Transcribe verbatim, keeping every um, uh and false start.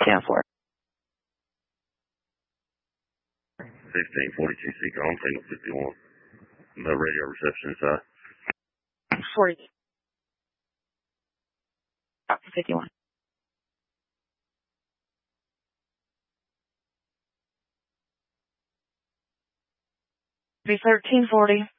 ten four. fifteen forty-two Seeker on Tango fifty-one. The radio reception is high. forty. Oh, fifty-one. Be thirteen forty.